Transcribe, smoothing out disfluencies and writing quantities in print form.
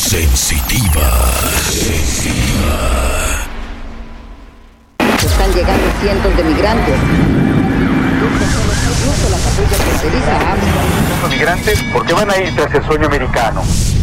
Sensitiva. Están llegando cientos de migrantes. Incluso la patrulla fronteriza. Los migrantes, ¿por qué van a ir tras el sueño americano?